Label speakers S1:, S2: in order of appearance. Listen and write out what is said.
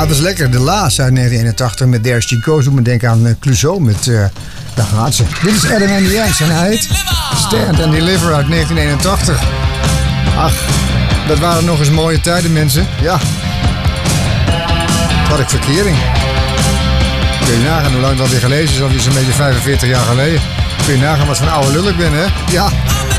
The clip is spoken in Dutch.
S1: dat is lekker. De La's uit 1981 met There's Chico. Doe me denken aan Clouseau met... daar gaat ze. Dit is Adam and the Ants en hij heet Stand and Deliver uit 1981. Ach, dat waren nog eens mooie tijden, mensen. Ja. Had ik verkering. Kun je nagaan hoe lang dat weer gelezen is. Alweer zo'n beetje 45 jaar geleden. Kun je nagaan wat voor een oude lul ik ben, hè? Ja.